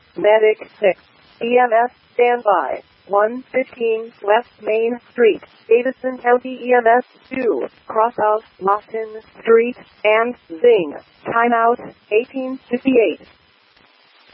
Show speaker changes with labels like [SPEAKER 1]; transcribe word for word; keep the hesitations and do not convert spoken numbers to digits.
[SPEAKER 1] Medic six. E M S, standby. one fifteen West Main Street, Davidson County E M S two, cross out Lofton Street, and Zing. Timeout, eighteen fifty-eight.